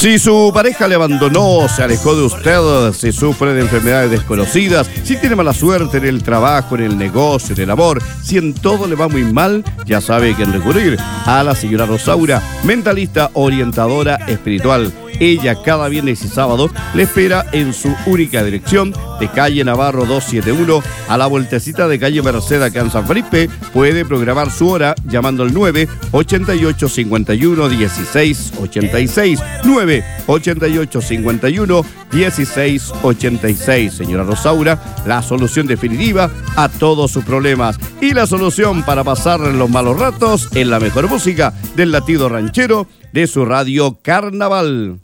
Si su pareja le abandonó, se alejó de usted, si sufre de enfermedades desconocidas, si tiene mala suerte en el trabajo, en el negocio, en el amor, si en todo le va muy mal, ya sabe a quién recurrir. A la señora Rosaura, mentalista orientadora espiritual. Ella cada viernes y sábado le espera en su única dirección de calle Navarro 271 a la vueltecita de calle Merced acá en San Felipe. Puede programar su hora llamando al 988 51 16 86 988 51 16 86. Señora Rosaura, la solución definitiva a todos sus problemas y la solución para pasar los malos ratos en la mejor música del latido ranchero de su radio Carnaval.